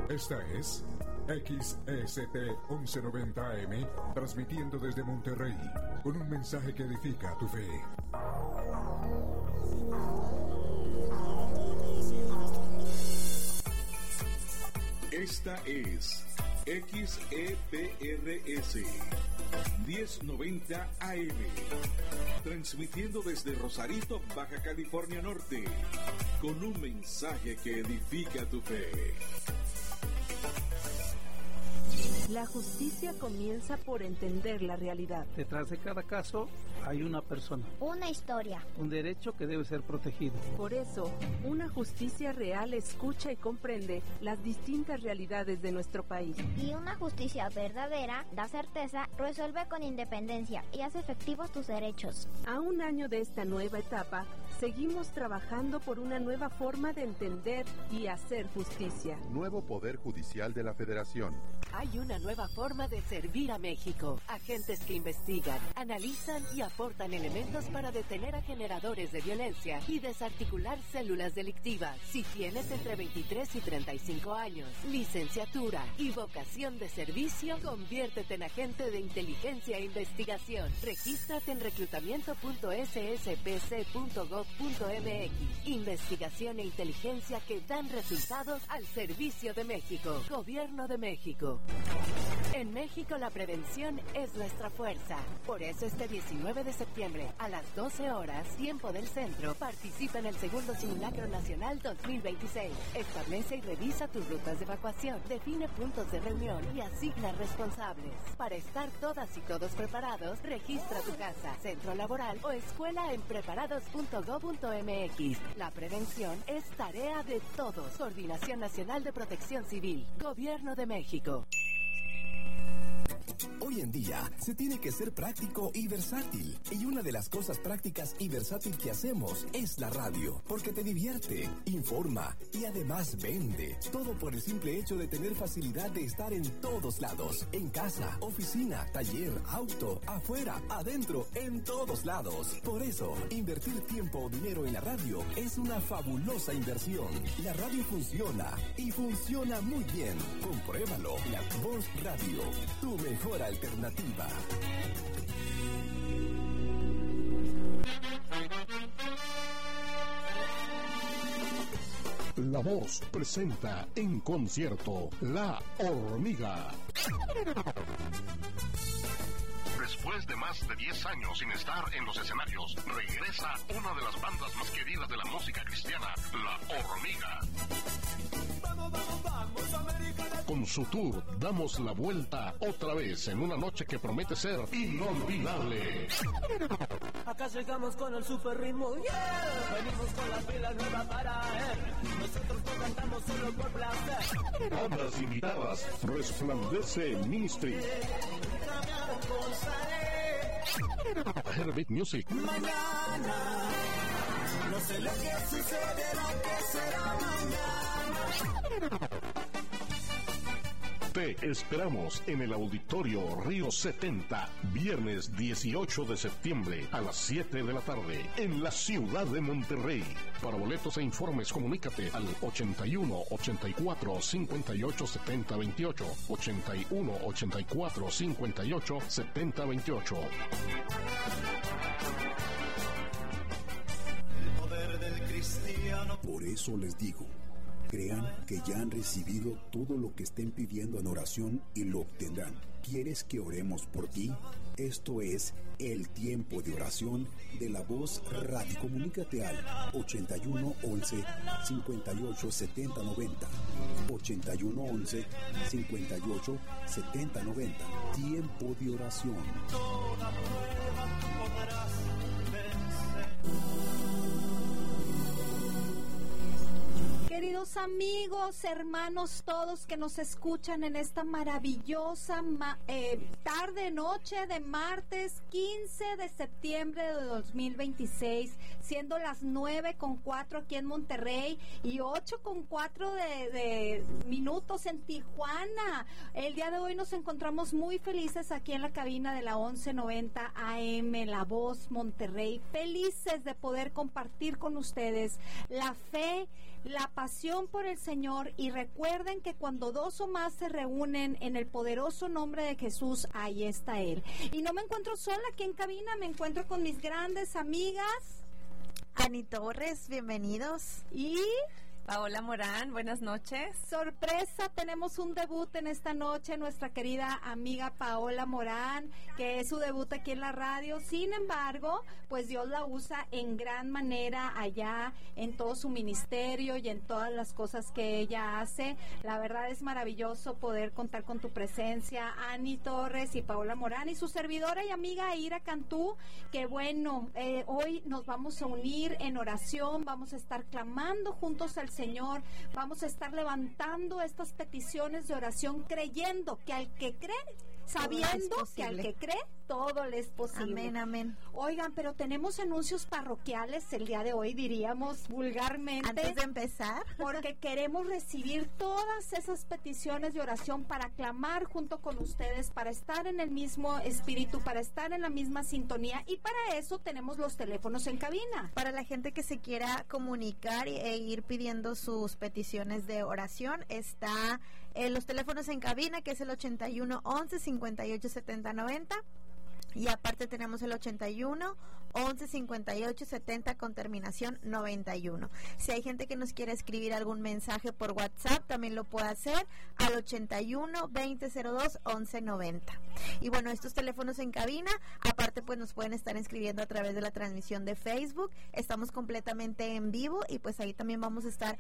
Esta es XEST 1190 AM, transmitiendo desde Monterrey, con un mensaje que edifica tu fe. Esta es XEPRS 1090 AM, transmitiendo desde Rosarito, Baja California Norte, con un mensaje que edifica tu fe. La justicia comienza por entender la realidad. Detrás de cada caso hay una persona. Una historia. Un derecho que debe ser protegido. Por eso, una justicia real escucha y comprende las distintas realidades de nuestro país. Y una justicia verdadera da certeza, resuelve con independencia y hace efectivos tus derechos. A un año de esta nueva etapa, seguimos trabajando por una nueva forma de entender y hacer justicia. Nuevo Poder Judicial de la Federación. Hay una nueva forma de servir a México. Agentes que investigan, analizan y aportan elementos para detener a generadores de violencia y desarticular células delictivas. Si tienes entre 23 y 35 años, licenciatura y vocación de servicio, conviértete en agente de inteligencia e investigación. Regístrate en reclutamiento.sspc.gov.mx. Investigación e inteligencia que dan resultados al servicio de México. Gobierno de México. En México la prevención es nuestra fuerza. Por eso este 19 de septiembre a las 12 horas, tiempo del centro, participa en el segundo Simulacro Nacional 2026. Establece y revisa tus rutas de evacuación, define puntos de reunión y asigna responsables. Para estar todas y todos preparados, registra tu casa, centro laboral o escuela en preparados.gov.mx. La prevención es tarea de todos. Coordinación Nacional de Protección Civil. Gobierno de México. Hoy en día se tiene que ser práctico y versátil. Y una de las cosas prácticas y versátil que hacemos es la radio. Porque te divierte, informa y además vende. Todo por el simple hecho de tener facilidad de estar en todos lados. En casa, oficina, taller, auto, afuera, adentro, en todos lados. Por eso, invertir tiempo o dinero en la radio es una fabulosa inversión. La radio funciona y funciona muy bien. Compruébalo. La Voz Radio, tu mejor alternativa. La Voz presenta en concierto La Hormiga. Después de más de 10 años sin estar en los escenarios, regresa una de las bandas más queridas de la música cristiana, La Hormiga. Con su tour, damos la vuelta otra vez en una noche que promete ser inolvidable. Acá llegamos con el super ritmo, yeah. Venimos con las pilas nuevas para él. Nosotros no cantamos solo por placer. Bandas invitadas, Resplandece Ministry, Herbert Music, Mañana no sé lo que sucederá, que será mañana. Te esperamos en el Auditorio Río 70, viernes 18 de septiembre a las 7 de la tarde, en la ciudad de Monterrey. Para boletos e informes, comunícate al 81 84 58 70 28, 81 84 58 70 28. El poder del cristiano. Por eso les digo, crean que ya han recibido todo lo que estén pidiendo en oración y lo obtendrán. ¿Quieres que oremos por ti? Esto es el tiempo de oración de La Voz Radio. Comunícate al 81 11 58 70 90. 81 11 58 70 90. Tiempo de oración. Toda prueba podrás vencer. Queridos amigos, hermanos, todos que nos escuchan en esta maravillosa tarde, noche de martes 15 de septiembre de 2026, siendo las 9:04 aquí en Monterrey y 8:04 de minutos en Tijuana. El día de hoy nos encontramos muy felices aquí en la cabina de la 1190 AM, La Voz Monterrey, felices de poder compartir con ustedes la fe, la pasión pasión por el Señor, y recuerden que cuando 2 o más se reúnen en el poderoso nombre de Jesús, ahí está Él. Y no me encuentro sola aquí en cabina, me encuentro con mis grandes amigas. Ani Torres, bienvenidos. Y Paola Morán, buenas noches. Sorpresa, tenemos un debut en esta noche, nuestra querida amiga Paola Morán, que es su debut aquí en la radio. Sin embargo, pues Dios la usa en gran manera allá en todo su ministerio y en todas las cosas que ella hace. La verdad es maravilloso poder contar con tu presencia, Ani Torres y Paola Morán, y su servidora y amiga Ira Cantú, que bueno, hoy nos vamos a unir en oración, vamos a estar clamando juntos al Señor, vamos a estar levantando estas peticiones de oración, creyendo que al que cree, sabiendo que al que cree, todo le es posible. Amén, amén. Oigan, pero tenemos anuncios parroquiales el día de hoy, diríamos vulgarmente. Antes de empezar. Porque queremos recibir todas esas peticiones de oración para clamar junto con ustedes, para estar en el mismo espíritu, para estar en la misma sintonía, y para eso tenemos los teléfonos en cabina. Para la gente que se quiera comunicar e ir pidiendo sus peticiones de oración, está los teléfonos en cabina, que es el 81 11 58 70 90. Y aparte tenemos el 81 11 58 70 con terminación 91. Si hay gente que nos quiere escribir algún mensaje por WhatsApp, también lo puede hacer al 81 20 02 11 90. Y bueno, estos teléfonos en cabina, aparte pues nos pueden estar escribiendo a través de la transmisión de Facebook. Estamos completamente en vivo y pues ahí también vamos a estar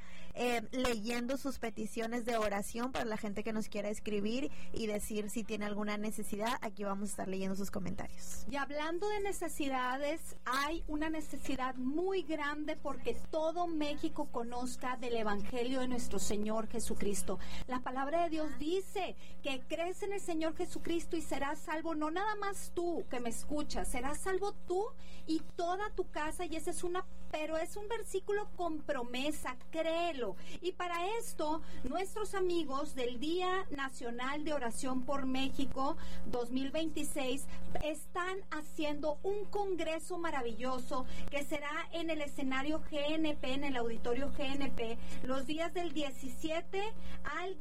leyendo sus peticiones de oración para la gente que nos quiera escribir y decir si tiene alguna necesidad. Aquí vamos a estar leyendo sus comentarios. Y hablando de necesidades, hay una necesidad muy grande porque todo México conozca del Evangelio de nuestro Señor Jesucristo. La palabra de Dios dice que crees en el Señor Jesucristo y serás salvo, no nada más tú que me escuchas, serás salvo tú y toda tu casa, y esa es pero es un versículo con promesa, créelo. Y para esto, nuestros amigos del Día Nacional de Oración por México 2026 están haciendo un congreso maravilloso que será en el escenario GNP, en el auditorio GNP, los días del 17 al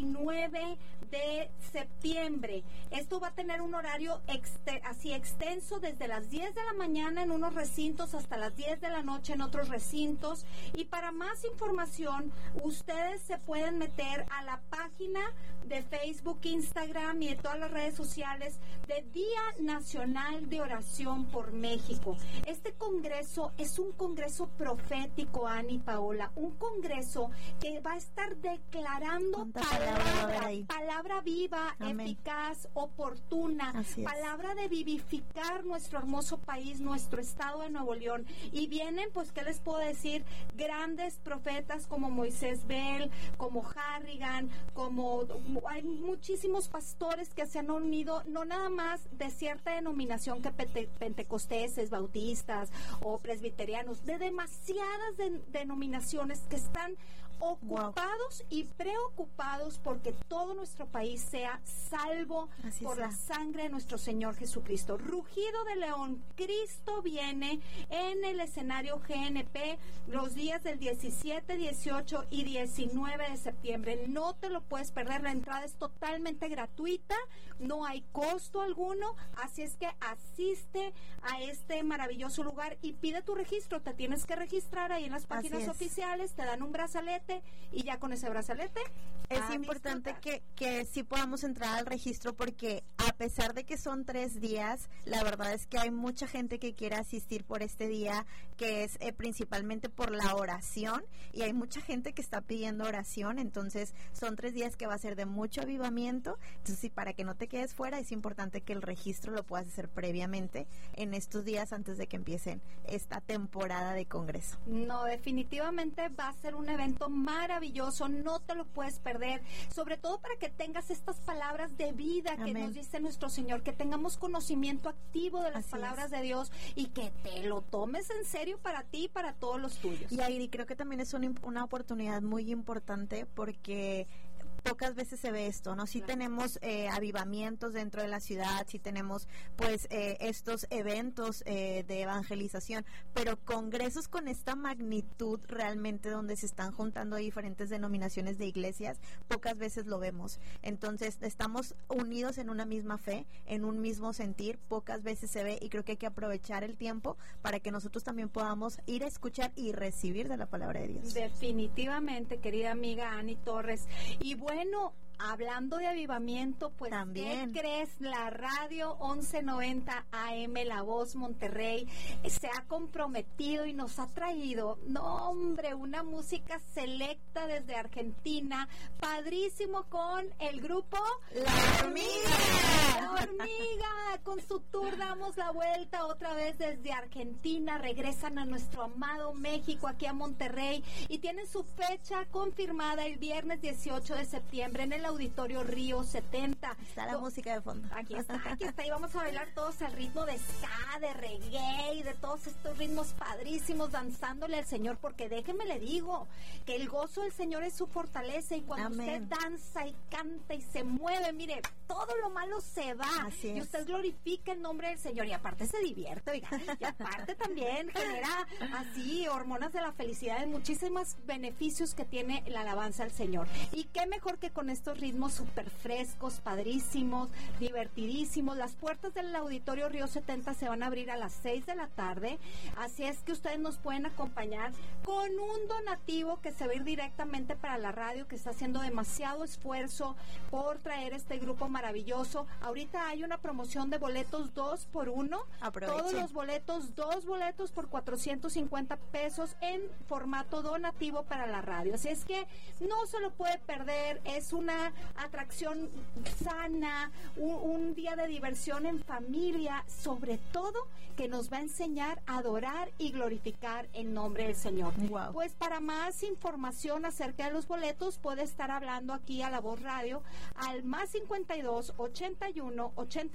19 de septiembre. Esto va a tener un horario así extenso, desde las 10 de la mañana en unos recintos hasta las 10 de la noche en otros recintos. Y para más información, ustedes se pueden meter a la página de Facebook, Instagram y de todas las redes sociales de Día Nacional de Oración por México. Este congreso es un congreso profético, Ani, Paola, un congreso que va a estar declarando palabra viva, amén, eficaz, oportuna, palabra de vivificar nuestro hermoso país, nuestro estado de Nuevo León. Y vienen, pues, ¿qué les puedo decir? Grandes profetas como Moisés Bell, como Harrigan, como hay muchísimos pastores que se han unido, no nada más de cierta denominación que pentecosteses, bautistas o presbiterianos, de demasiadas denominaciones que están ocupados y preocupados porque todo nuestro país sea salvo por la sangre de nuestro Señor Jesucristo. Rugido de León, Cristo viene en el escenario GNP los días del 17, 18 y 19 de septiembre. No te lo puedes perder, la entrada es totalmente gratuita, no hay costo alguno, así es que asiste a este maravilloso lugar y pide tu registro. Te tienes que registrar ahí en las páginas oficiales, te dan un brazalete y ya con ese brazalete es importante que sí podamos entrar al registro, porque a pesar de que son 3 días, la verdad es que hay mucha gente que quiere asistir por este día, que es principalmente por la oración, y hay mucha gente que está pidiendo oración. Entonces son 3 días que va a ser de mucho avivamiento. Entonces, sí, para que no te quedes fuera, es importante que el registro lo puedas hacer previamente en estos días antes de que empiecen esta temporada de congreso. No, definitivamente va a ser un evento maravilloso, no te lo puedes perder, sobre todo para que tengas estas palabras de vida que nos dice nuestro Señor, que tengamos conocimiento activo de las palabras de Dios y que te lo tomes en serio para ti y para todos los tuyos. Y ahí creo que también es una oportunidad muy importante, porque pocas veces se ve esto, ¿no? Sí tenemos avivamientos dentro de la ciudad, sí tenemos pues estos eventos de evangelización, pero congresos con esta magnitud realmente donde se están juntando diferentes denominaciones de iglesias, pocas veces lo vemos. Entonces estamos unidos en una misma fe, en un mismo sentir, pocas veces se ve, y creo que hay que aprovechar el tiempo para que nosotros también podamos ir a escuchar y recibir de la palabra de Dios. Definitivamente, querida amiga Ani Torres. Y bueno, hablando de avivamiento, pues también, ¿qué crees? La radio 1190 AM La Voz Monterrey se ha comprometido y nos ha traído, no hombre, una música selecta desde Argentina, padrísimo, con el grupo La Hormiga. La Hormiga, con su tour damos la vuelta otra vez desde Argentina, regresan a nuestro amado México, aquí a Monterrey, y tienen su fecha confirmada el viernes 18 de septiembre en el Auditorio Río 70. Está la música de fondo. Aquí está, y vamos a bailar todos al ritmo de ska, de reggae y de todos estos ritmos padrísimos, danzándole al Señor, porque déjeme le digo, que el gozo del Señor es su fortaleza, y cuando usted danza y canta y se mueve, mire, todo lo malo se va, y usted glorifica el nombre del Señor, y aparte se divierte, oiga, y aparte también genera así hormonas de la felicidad, y muchísimos beneficios que tiene la alabanza al Señor. Y qué mejor que con estos ritmos súper frescos, padrísimos, divertidísimos. Las puertas del Auditorio Río 70 se van a abrir a las 6 de la tarde, así es que ustedes nos pueden acompañar con un donativo que se va a ir directamente para la radio, que está haciendo demasiado esfuerzo por traer este grupo maravilloso. Ahorita hay una promoción de boletos 2 por 1. Aproveche. Todos los boletos, 2 boletos por 450 pesos en formato donativo para la radio. Así es que no se lo puede perder, es una atracción sana, un día de diversión en familia, sobre todo que nos va a enseñar a adorar y glorificar el nombre del Señor. Wow. Pues para más información acerca de los boletos puede estar hablando aquí a La Voz Radio al más 52 81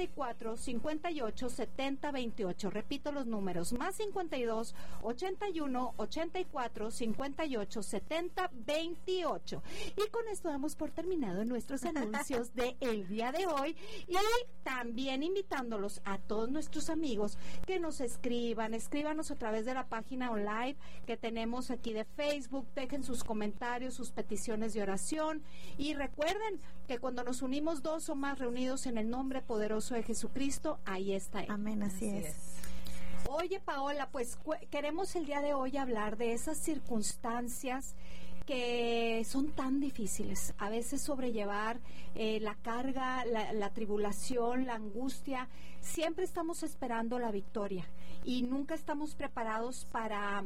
84 58 70 28. Repito los números, más 52 81 84 58 70 28. Y con esto damos por terminado nuestros anuncios de el día de hoy, y también invitándolos a todos nuestros amigos que nos escríbanos a través de la página online que tenemos aquí de Facebook, dejen sus comentarios, sus peticiones de oración, y recuerden que cuando nos unimos 2 o más reunidos en el nombre poderoso de Jesucristo, ahí está Él. Amén, así es. Oye, Paola, pues queremos el día de hoy hablar de esas circunstancias que son tan difíciles, a veces sobrellevar la carga, la tribulación, la angustia. Siempre estamos esperando la victoria y nunca estamos preparados para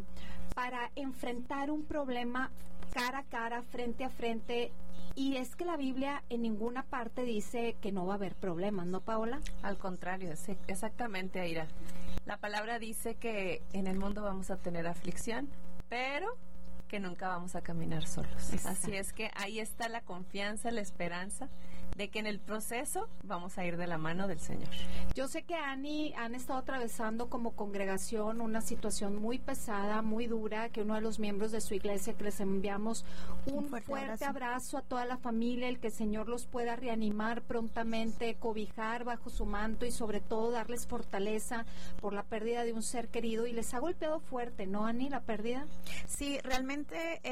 enfrentar un problema cara a cara, frente a frente. Y es que la Biblia en ninguna parte dice que no va a haber problemas, ¿no, Paola? Al contrario, exactamente, Aira. La palabra dice que en el mundo vamos a tener aflicción, pero que nunca vamos a caminar solos. Exacto. Así es que ahí está la confianza, la esperanza de que en el proceso vamos a ir de la mano del Señor. Yo sé que Ani han estado atravesando como congregación una situación muy pesada, muy dura, que uno de los miembros de su iglesia, que les enviamos un fuerte abrazo a toda la familia, el que el Señor los pueda reanimar prontamente, cobijar bajo su manto y sobre todo darles fortaleza por la pérdida de un ser querido. Y les ha golpeado fuerte, ¿no, Ani, la pérdida? Sí, realmente,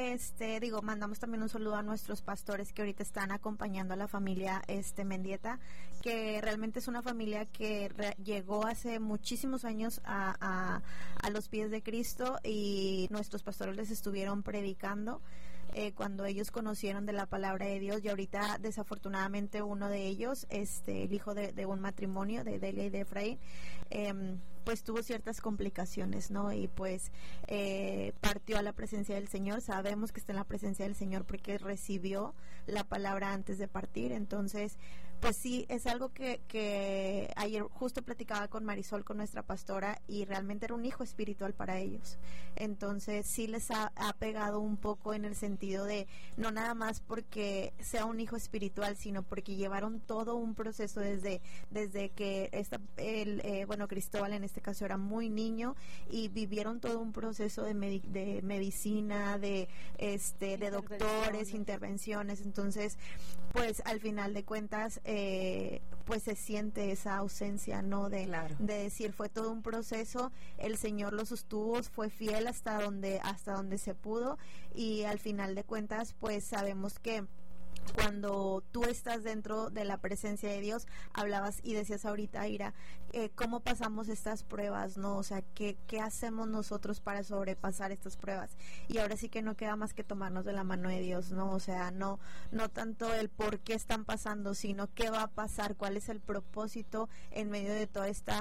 mandamos también un saludo a nuestros pastores que ahorita están acompañando a la familia Mendieta, que realmente es una familia que llegó hace muchísimos años a los pies de Cristo, y nuestros pastores les estuvieron predicando cuando ellos conocieron de la palabra de Dios, y ahorita desafortunadamente uno de ellos, el hijo de un matrimonio de Delia y de Efraín, pues tuvo ciertas complicaciones, ¿no? Y pues partió a la presencia del Señor. Sabemos que está en la presencia del Señor porque recibió la palabra antes de partir. Entonces, pues sí, es algo que ayer justo platicaba con Marisol, con nuestra pastora, y realmente era un hijo espiritual para ellos. Entonces sí les ha pegado un poco en el sentido de, no nada más porque sea un hijo espiritual, sino porque llevaron todo un proceso desde que Cristóbal, en este este caso era muy niño, y vivieron todo un proceso de medicina, de doctores, intervenciones. Entonces, pues al final de cuentas, pues se siente esa ausencia, ¿no? De decir, fue todo un proceso, el Señor lo sostuvo, fue fiel hasta donde se pudo, y al final de cuentas, pues sabemos que cuando tú estás dentro de la presencia de Dios, hablabas y decías ahorita, Ira, cómo pasamos estas pruebas, ¿no? O sea, ¿qué hacemos nosotros para sobrepasar estas pruebas? Y ahora sí que no queda más que tomarnos de la mano de Dios, ¿no? O sea, no tanto el por qué están pasando, sino qué va a pasar, cuál es el propósito en medio de toda esta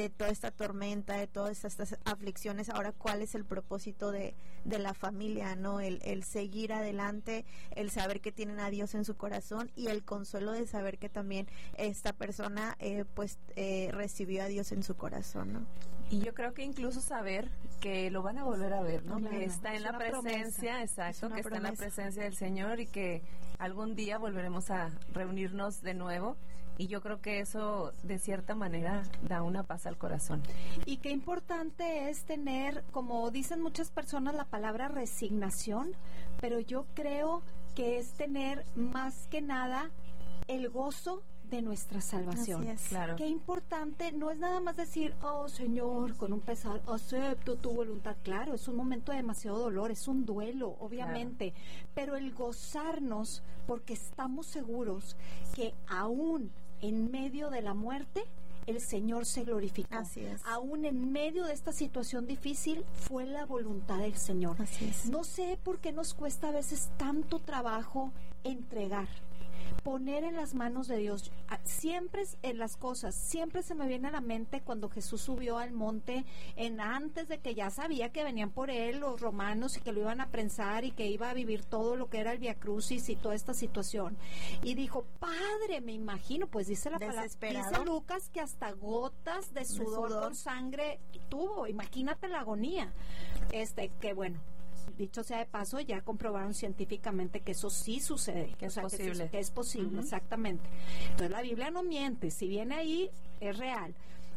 tormenta, de todas estas aflicciones. Ahora, cuál es el propósito de la familia, ¿no? El seguir adelante, el saber que tienen a Dios en su corazón, y el consuelo de saber que también esta persona recibió a Dios en su corazón, ¿no? Y yo creo que incluso saber que lo van a volver a ver, ¿no? Que está en la presencia, exacto, que está en la presencia del Señor, y que algún día volveremos a reunirnos de nuevo. Y yo creo que eso, de cierta manera, da una paz al corazón. Y qué importante es tener, como dicen muchas personas, la palabra resignación, pero yo creo que es tener más que nada el gozo de nuestra salvación. Así es, claro. Qué importante, no es nada más decir, oh Señor, con un pesar, acepto tu voluntad. Claro, es un momento de demasiado dolor, es un duelo, obviamente, pero el gozarnos porque estamos seguros que aún en medio de la muerte, el Señor se glorificó. Así es. Aún en medio de esta situación difícil, fue la voluntad del Señor. Así es. No sé por qué nos cuesta a veces tanto trabajo entregar, poner en las manos de Dios. Siempre en las cosas, siempre se me viene a la mente cuando Jesús subió al monte, antes de que ya sabía que venían por él los romanos y que lo iban a prensar y que iba a vivir todo lo que era el Via Crucis y toda esta situación. Y dijo, Padre, me imagino, pues dice la palabra, dice Lucas que hasta gotas de sudor con sangre tuvo. Imagínate la agonía. Que bueno, dicho sea de paso, ya comprobaron científicamente que eso sí sucede, que es posible. Que es posible, exactamente. Entonces la Biblia no miente, si viene ahí, es real.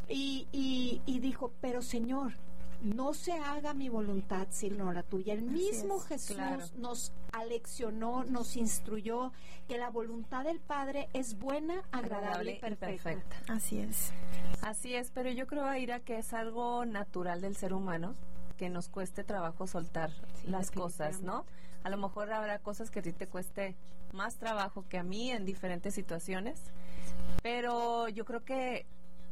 Y dijo, pero Señor, no se haga mi voluntad sino la tuya. El mismo Jesús nos aleccionó, nos instruyó que la voluntad del Padre es buena, agradable y perfecta. Así es. Así es, pero yo creo, Aira, que es algo natural del ser humano, que nos cueste trabajo soltar las cosas, ¿no? A lo mejor habrá cosas que a ti te cueste más trabajo que a mí en diferentes situaciones, pero yo creo que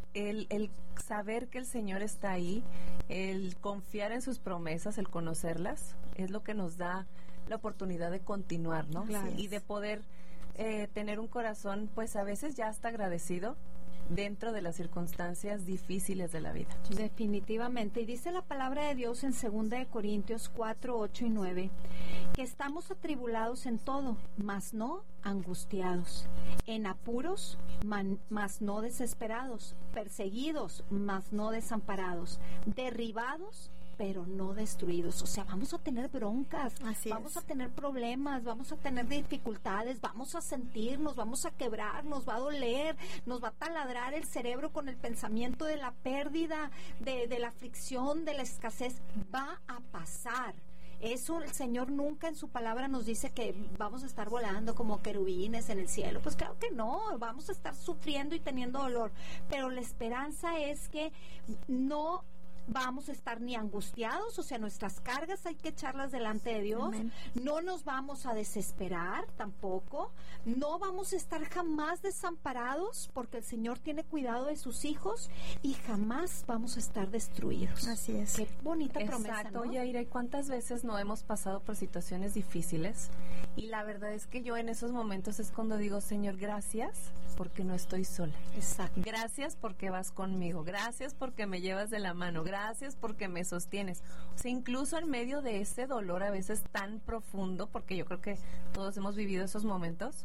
el saber que el Señor está ahí, el confiar en sus promesas, el conocerlas, es lo que nos da la oportunidad de continuar, ¿no? Claro. Y de poder tener un corazón, pues a veces ya hasta agradecido dentro de las circunstancias difíciles de la vida. Definitivamente. Y dice la palabra de Dios en 2 de Corintios 4, 8 y 9, que estamos atribulados en todo, mas no angustiados, en apuros, mas no desesperados, perseguidos, mas no desamparados, derribados, pero no destruidos. O sea, vamos a tener broncas, vamos a tener problemas, vamos a tener dificultades, vamos a sentirnos, vamos a quebrar, nos va a doler, nos va a taladrar el cerebro con el pensamiento de la pérdida, de la aflicción, de la escasez. Va a pasar. Eso el Señor nunca en su palabra nos dice que vamos a estar volando como querubines en el cielo. Pues claro que no, vamos a estar sufriendo y teniendo dolor, pero la esperanza es que no vamos a estar ni angustiados, o sea, nuestras cargas hay que echarlas delante de Dios. Amén. No nos vamos a desesperar tampoco, no vamos a estar jamás desamparados porque el Señor tiene cuidado de sus hijos y jamás vamos a estar destruidos. Así es. Qué bonita promesa, exacto, ¿no? Oye, Aira, ¿y cuántas veces no hemos pasado por situaciones difíciles? Y la verdad es que yo en esos momentos es cuando digo, Señor, gracias porque no estoy sola. Exacto. Gracias porque vas conmigo, gracias porque me llevas de la mano, gracias porque me sostienes. O sea, incluso en medio de ese dolor a veces tan profundo, porque yo creo que todos hemos vivido esos momentos,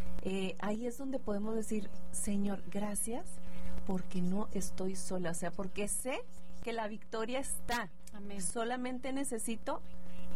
ahí es donde podemos decir, Señor, gracias porque no estoy sola. O sea, porque sé que la victoria está. Amén. Solamente necesito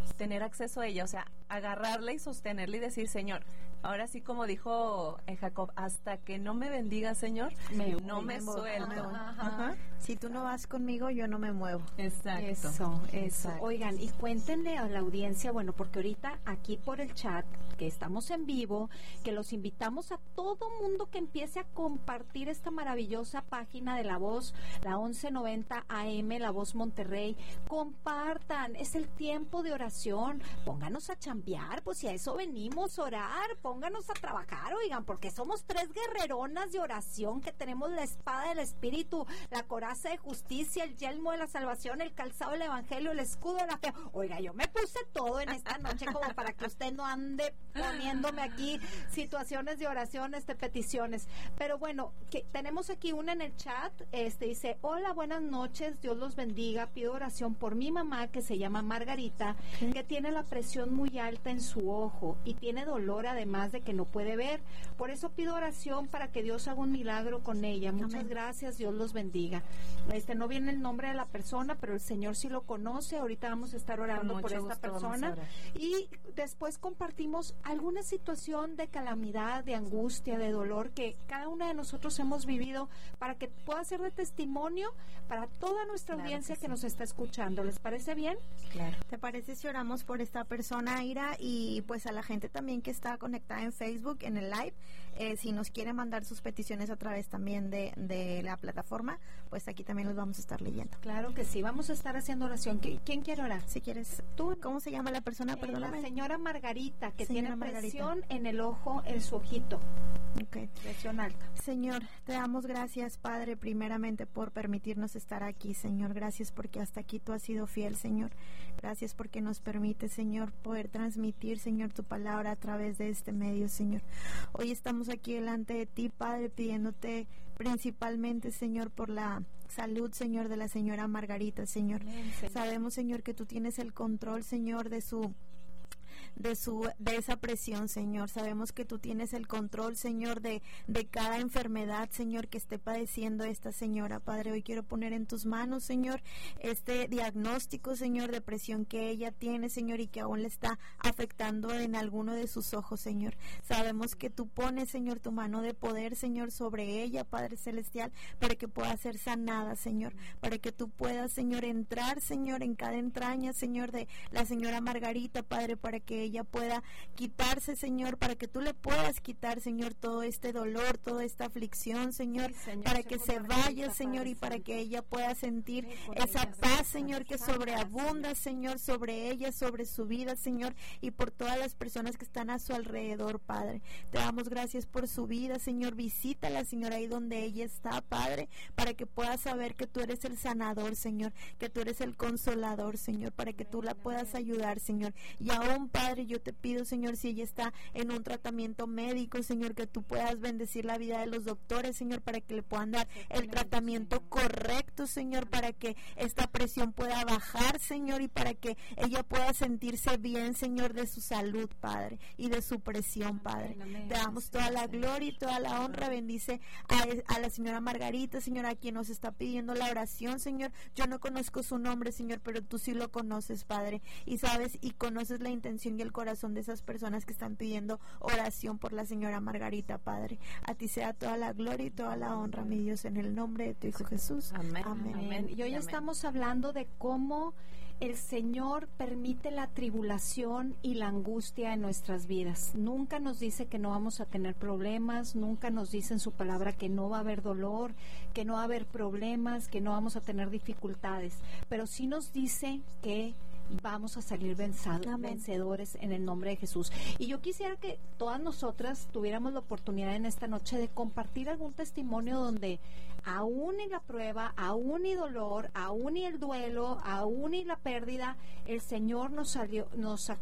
tener acceso a ella, o sea, agarrarla y sostenerla y decir, Señor, ahora sí como dijo Jacob, hasta que no me bendiga, Señor, no me suelto. Ajá. Si tú no vas conmigo, yo no me muevo. Exacto. Eso. Exacto. Oigan, y cuéntenle a la audiencia, bueno, porque ahorita aquí por el chat, que estamos en vivo, que los invitamos a todo mundo que empiece a compartir esta maravillosa página de La Voz, la 1190 AM, La Voz Monterrey. Compartan, es el tiempo de oración. Pónganos a chambear, pues si a eso venimos, orar, pónganos a trabajar, oigan, porque somos 3 guerreronas de oración que tenemos la espada del Espíritu, la coraza de justicia, el yelmo de la salvación, el calzado del evangelio, el escudo de la fe. Oiga, yo me puse todo en esta noche como para que usted no ande poniéndome aquí situaciones de oración, peticiones. Pero bueno, que tenemos aquí una en el chat, dice, hola, buenas noches, Dios los bendiga, pido oración por mi mamá que se llama Margarita, que tiene la presión muy alta en su ojo y tiene dolor además de que no puede ver. Por eso pido oración para que Dios haga un milagro con ella. Muchas gracias, Dios los bendiga. No viene el nombre de la persona, pero el Señor sí lo conoce. Ahorita vamos a estar orando por esta persona. Y después compartimos alguna situación de calamidad, de angustia, de dolor que cada una de nosotros hemos vivido para que pueda ser de testimonio para toda nuestra audiencia que nos está escuchando. ¿Les parece bien? Claro. ¿Te parece si oramos por esta persona, Ira? Y pues a la gente también que está conectada en Facebook, en el live, si nos quiere mandar sus peticiones a través también de la plataforma, pues aquí también los vamos a estar leyendo. Claro que sí, vamos a estar haciendo oración. ¿Quién quiere orar? Si quieres tú. ¿Cómo se llama la persona? Perdóname. La señora Margarita, que señora tiene presión Margarita en el ojo, en su ojito. Okay. Presión alta. Señor, te damos gracias, Padre, primeramente por permitirnos estar aquí, Señor. Gracias porque hasta aquí tú has sido fiel, Señor. Gracias porque nos permite, Señor, poder transmitir, Señor, tu palabra a través de este medio, Señor. Hoy estamos aquí delante de ti, Padre, pidiéndote principalmente, Señor, por la salud, Señor, de la señora Margarita, Señor. Amén, Señor. Sabemos, Señor, que tú tienes el control, Señor, de esa presión, Señor. Sabemos que tú tienes el control, Señor, de cada enfermedad, Señor, que esté padeciendo esta señora. Padre, hoy quiero poner en tus manos, Señor, este diagnóstico, Señor, de presión que ella tiene, Señor, y que aún le está afectando en alguno de sus ojos, Señor. Sabemos que tú pones, Señor, tu mano de poder, Señor, sobre ella, Padre Celestial, para que pueda ser sanada, Señor, para que tú puedas, Señor, entrar, Señor, en cada entraña, Señor, de la señora Margarita, Padre, para que ella pueda quitarse, Señor, para que tú le puedas quitar, Señor, todo este dolor, toda esta aflicción, Señor, Señor, para que se vaya, Señor, y para que ella pueda sentir esa paz, Señor, que sobreabunda, Señor, sobre ella, sobre su vida, Señor, y por todas las personas que están a su alrededor, Padre. Te damos gracias por su vida, Señor. Visítala, Señor, ahí donde ella está, Padre, para que pueda saber que tú eres el sanador, Señor, que tú eres el consolador, Señor, para que tú la puedas ayudar, Señor. Y aún, Padre, yo te pido, Señor, si ella está en un tratamiento médico, Señor, que tú puedas bendecir la vida de los doctores, Señor, para que le puedan dar el tratamiento correcto, Señor, para que esta presión pueda bajar, Señor, y para que ella pueda sentirse bien, Señor, de su salud, Padre, y de su presión, Padre. Te damos toda la gloria y toda la honra. Bendice a la señora Margarita, Señor, a quien nos está pidiendo la oración, Señor. Yo no conozco su nombre, Señor, pero tú sí lo conoces, Padre, y sabes y conoces la intención y el corazón de esas personas que están pidiendo oración por la señora Margarita, Padre. A ti sea toda la gloria y toda la honra, mi Dios, en el nombre de tu Hijo Jesús. Amén. Amén. Amén. Y hoy estamos hablando de cómo el Señor permite la tribulación y la angustia en nuestras vidas. Nunca nos dice que no vamos a tener problemas, nunca nos dice en su palabra que no va a haber dolor, que no va a haber problemas, que no vamos a tener dificultades, pero sí nos dice que vamos a salir vencedores en el nombre de Jesús. Y yo quisiera que todas nosotras tuviéramos la oportunidad en esta noche de compartir algún testimonio donde aún en la prueba, aún y dolor, aún y el duelo, aún y la pérdida, el Señor nos sacó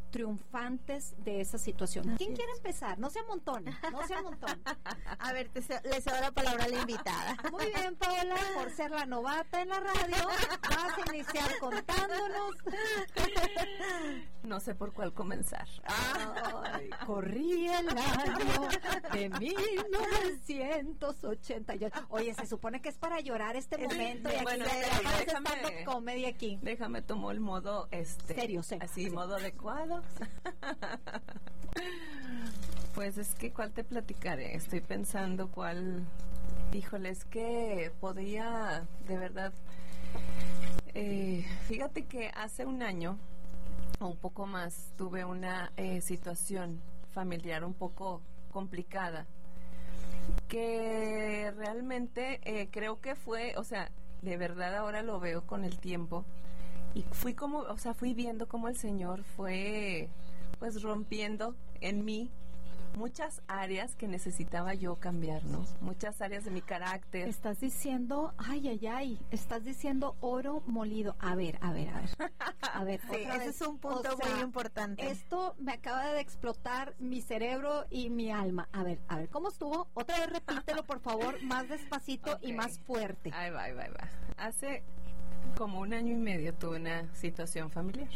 triunfantes de esa situación. ¿Quién quiere empezar? No se amontone, no se amontone. A ver, le cedo la palabra a la invitada. Muy bien, Paola, por ser la novata en la radio, vas a iniciar contándonos. No sé por cuál comenzar. Ay, corría el año de 1988. Oye, se supone que es para llorar este momento. Y bueno, déjame comedia aquí. Déjame tomar el modo serio, así, modo adecuado. Pues es que ¿cuál te platicaré? Estoy pensando cuál. Híjole, es que podría, de verdad. Fíjate que hace un año o un poco más tuve una situación familiar un poco complicada que realmente creo que fue, o sea, de verdad ahora lo veo con el tiempo y fui viendo cómo el Señor fue pues rompiendo en mí muchas áreas que necesitaba yo cambiar, ¿no? Muchas áreas de mi carácter. Estás diciendo, estás diciendo oro molido. A ver. A ver, sí, ese es un punto muy importante. Esto me acaba de explotar mi cerebro y mi alma. A ver, ¿cómo estuvo? Otra vez repítelo, por favor, más despacito y más fuerte. Ahí va. Hace como 1 año y medio tuve una situación familiar.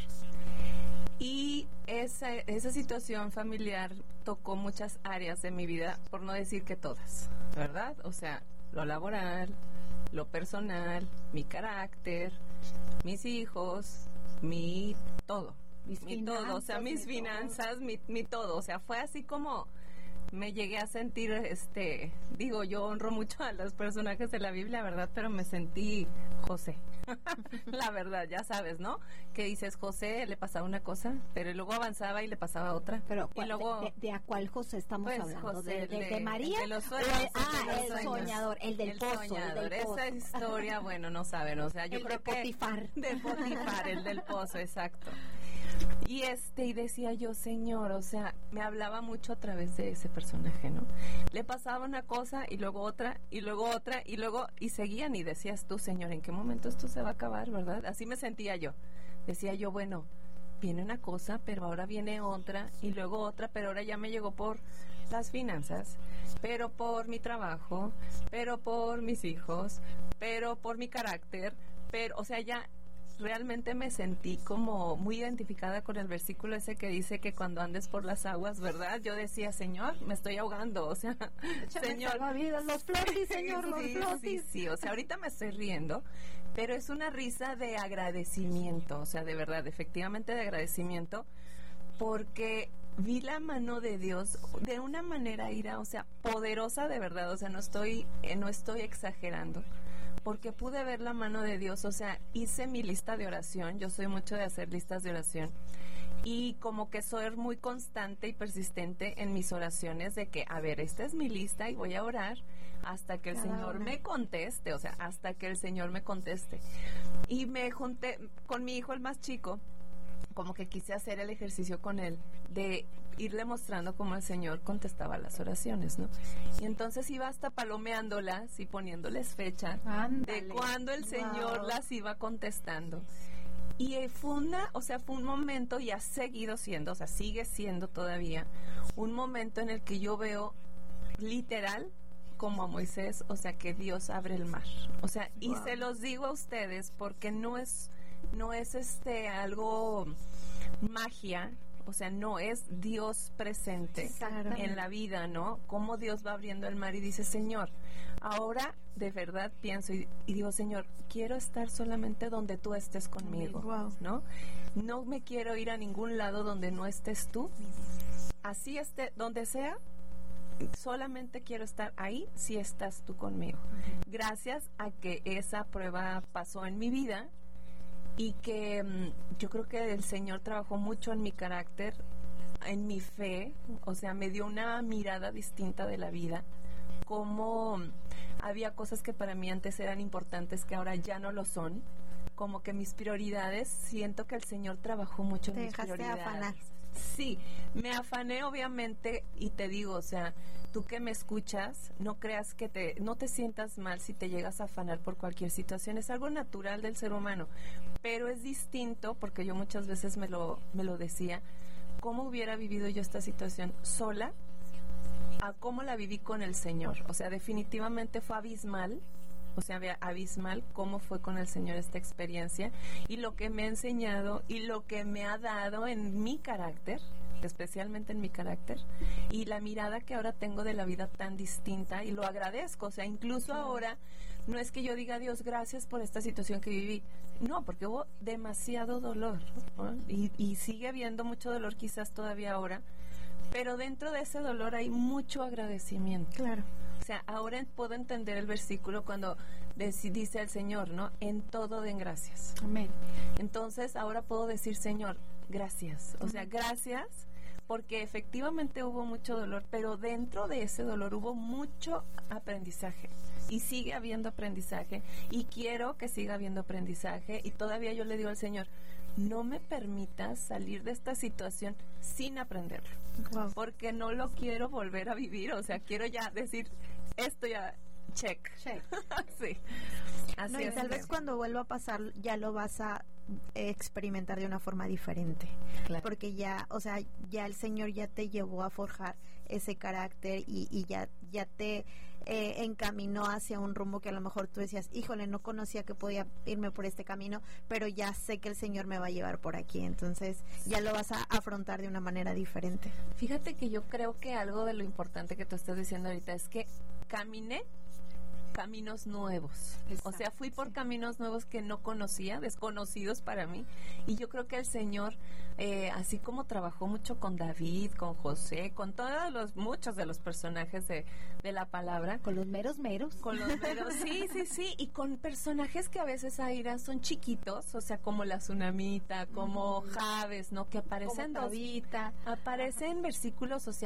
Y esa situación familiar tocó muchas áreas de mi vida, por no decir que todas, ¿verdad? O sea, lo laboral, lo personal, mi carácter, mis hijos, mi todo. Mis finanzas, mi todo. O sea, fue así como me llegué a sentir, yo honro mucho a los personajes de la Biblia, ¿verdad? Pero me sentí José. La verdad, ya sabes, ¿no? Que dices, José le pasaba una cosa, pero luego avanzaba y le pasaba otra. Pero y luego, ¿de a cuál José estamos hablando? José, ¿De María? De los sueños, el soñador, el del pozo. Esa historia, bueno, no saben, o sea, yo creo que... De Potifar, el del pozo, exacto. Y y decía yo, Señor, o sea, me hablaba mucho a través de ese personaje, ¿no? Le pasaba una cosa y luego otra, y luego otra, y seguían, y decías tú, Señor, ¿en qué momento esto se va a acabar, verdad? Así me sentía yo. Decía yo, bueno, viene una cosa, pero ahora viene otra, y luego otra, pero ahora ya me llegó por las finanzas, pero por mi trabajo, pero por mis hijos, pero por mi carácter, pero, o sea, ya... Realmente me sentí como muy identificada con el versículo ese que dice que cuando andes por las aguas, ¿verdad? Yo decía, Señor, me estoy ahogando, o sea, Señor. Los flotis, Señor, los flotis. Sí, o sea, ahorita me estoy riendo, pero es una risa de agradecimiento, o sea, de verdad, efectivamente de agradecimiento, porque vi la mano de Dios de una manera, o sea, poderosa de verdad, o sea, no estoy exagerando. Porque pude ver la mano de Dios, o sea, hice mi lista de oración, yo soy mucho de hacer listas de oración, y como que soy muy constante y persistente en mis oraciones de que, a ver, esta es mi lista y voy a orar hasta que el Señor me conteste, o sea, hasta que el Señor me conteste. Y me junté con mi hijo, el más chico, como que quise hacer el ejercicio con él de irle mostrando cómo el Señor contestaba las oraciones, ¿no? Y entonces iba hasta palomeándolas y poniéndoles fecha de cuando el Señor las iba contestando. Y fue un momento, y ha seguido siendo, o sea, sigue siendo todavía un momento en el que yo veo literal como a Moisés, o sea, que Dios abre el mar. O sea, y se los digo a ustedes porque no es algo magia, o sea, no es Dios presente en la vida, ¿no? Cómo Dios va abriendo el mar y dice, Señor, ahora de verdad pienso y digo, Señor, quiero estar solamente donde tú estés conmigo, ¿no? No me quiero ir a ningún lado donde no estés tú. Así donde sea, solamente quiero estar ahí si estás tú conmigo. Gracias a que esa prueba pasó en mi vida, y que yo creo que el Señor trabajó mucho en mi carácter, en mi fe, o sea, me dio una mirada distinta de la vida, como había cosas que para mí antes eran importantes que ahora ya no lo son, como que mis prioridades, siento que el Señor trabajó mucho en mis prioridades. Afanar. Sí, me afané obviamente, y te digo, o sea, tú que me escuchas, no creas que no te sientas mal si te llegas a afanar por cualquier situación, es algo natural del ser humano, pero es distinto, porque yo muchas veces me lo decía, cómo hubiera vivido yo esta situación sola a cómo la viví con el Señor. O sea, definitivamente fue abismal. O sea, abismal cómo fue con el Señor esta experiencia y lo que me ha enseñado y lo que me ha dado en mi carácter, especialmente en mi carácter, y la mirada que ahora tengo de la vida tan distinta, y lo agradezco. O sea, incluso ahora no es que yo diga, Dios, gracias por esta situación que viví. No, porque hubo demasiado dolor, ¿no? Y sigue habiendo mucho dolor quizás todavía ahora, pero dentro de ese dolor hay mucho agradecimiento. Claro. O sea, ahora puedo entender el versículo cuando dice el Señor, ¿no? En todo den gracias. Amén. Entonces, ahora puedo decir, Señor, gracias. O sea, gracias, porque efectivamente hubo mucho dolor, pero dentro de ese dolor hubo mucho aprendizaje. Y sigue habiendo aprendizaje. Y quiero que siga habiendo aprendizaje. Y todavía yo le digo al Señor, no me permitas salir de esta situación sin aprenderlo. Wow. Porque no lo quiero volver a vivir. O sea, quiero ya decir, esto ya, check. Sí. Así es. Y tal vez cuando vuelva a pasar ya lo vas a experimentar de una forma diferente. Claro. Porque ya, o sea, ya el Señor ya te llevó a forjar ese carácter y ya te encaminó hacia un rumbo que a lo mejor tú decías, híjole, no conocía que podía irme por este camino, pero ya sé que el Señor me va a llevar por aquí, entonces ya lo vas a afrontar de una manera diferente. Fíjate que yo creo que algo de lo importante que tú estás diciendo ahorita es que caminé caminos nuevos. Exacto. O sea, fui por caminos nuevos que no conocía, desconocidos para mí, y yo creo que el Señor, así como trabajó mucho con David, con José, con muchos de los personajes de la palabra, con los meros, sí, y con personajes que a veces, Aira, son chiquitos, o sea, como la Tsunamita, como Jabes, ¿no? Que aparecen aparecen versículos, o sea,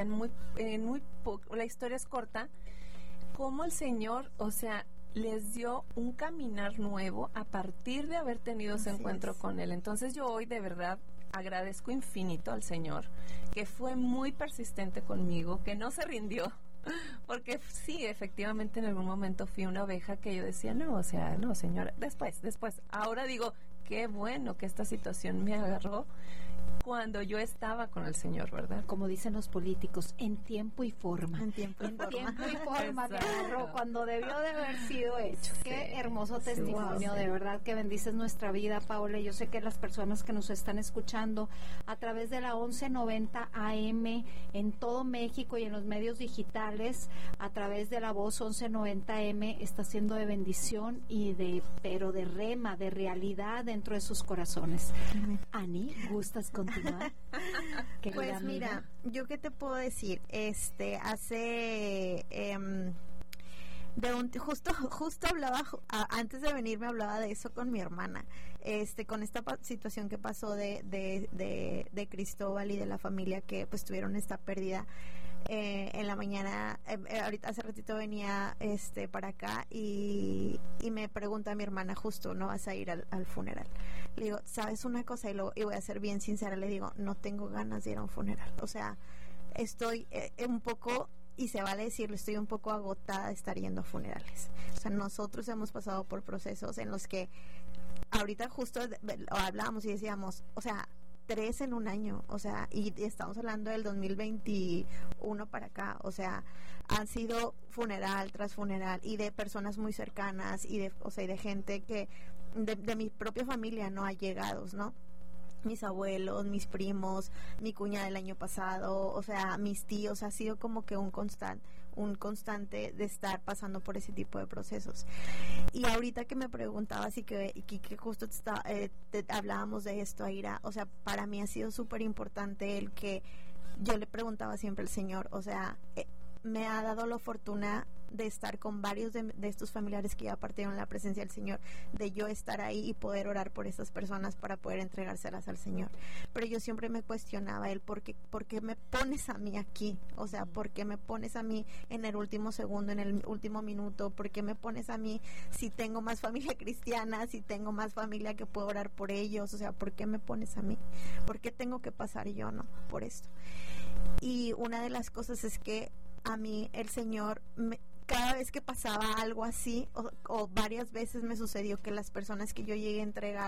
la historia es corta, como el Señor, o sea, les dio un caminar nuevo a partir de haber tenido ese encuentro con Él. Entonces yo hoy de verdad agradezco infinito al Señor, que fue muy persistente conmigo, que no se rindió, porque sí, efectivamente en algún momento fui una oveja que yo decía, no, Señor, después, ahora digo, qué bueno que esta situación me agarró cuando yo estaba con el Señor, ¿verdad? Como dicen los políticos, en tiempo y forma. En tiempo y forma me agarró cuando debió de haber sido hecho. Sí. Qué hermoso testimonio, de verdad que bendices nuestra vida, Paola. Yo sé que las personas que nos están escuchando a través de la 1190 AM en todo México y en los medios digitales, a través de la voz 1190 AM, está siendo de bendición pero de rema, de realidad dentro de sus corazones. Ani, ¿gustas continuar? Pues mira, yo qué te puedo decir, hace justo hablaba antes de venir, me hablaba de eso con mi hermana, con esta situación que pasó de Cristóbal y de la familia que pues tuvieron esta pérdida. En la mañana, ahorita hace ratito venía para acá y me pregunta mi hermana, justo, ¿no vas a ir al funeral? Le digo, ¿sabes una cosa? Y voy a ser bien sincera, le digo, no tengo ganas de ir a un funeral. O sea, estoy un poco, y se vale decirlo, estoy un poco agotada de estar yendo a funerales. O sea, nosotros hemos pasado por procesos en los que ahorita justo hablábamos y decíamos, o sea, 3 en un año, o sea, y estamos hablando del 2021 para acá, o sea, han sido funeral tras funeral y de personas muy cercanas y de gente que de mi propia familia, no allegados, ¿no? Mis abuelos, mis primos, mi cuñada el año pasado, o sea, mis tíos, ha sido como que un constante de estar pasando por ese tipo de procesos. Y ahorita que me preguntabas y que justo hablábamos de esto, Aira, o sea, para mí ha sido súper importante el que yo le preguntaba siempre al Señor, o sea, me ha dado la fortuna de estar con varios de estos familiares que ya partieron en la presencia del Señor, de yo estar ahí y poder orar por estas personas para poder entregárselas al Señor. Pero yo siempre me cuestionaba ¿por qué me pones a mí aquí? O sea, ¿por qué me pones a mí en el último segundo, en el último minuto? ¿Por qué me pones a mí si tengo más familia cristiana, si tengo más familia que puedo orar por ellos? O sea, ¿por qué me pones a mí? ¿Por qué tengo que pasar yo, no? Por esto. Y una de las cosas es que a mí el Señor cada vez que pasaba algo así o varias veces me sucedió que las personas que yo llegué a entregar